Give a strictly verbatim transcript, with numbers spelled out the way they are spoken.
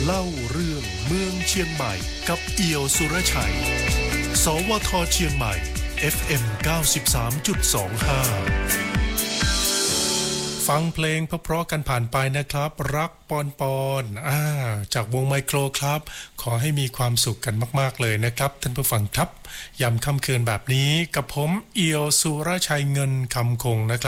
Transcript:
เล่าเรื่องเมืองเชียงใหม่กับเอี่ยวสุรชัยสวทเชียงใหม่ เอฟ เอ็ม เก้าสิบสามจุดสองห้า ฟังเพลงเพราะๆกันผ่านไปนะครับรักปอนปอนอ่าจากวงไมโครครับขอให้มีความสุขกันมากๆเลยนะครับท่านผู้ฟังครับยามค่ำคืนแบบนี้กับผมเอี่ยวสุรชัยเงินคำคงนะครับ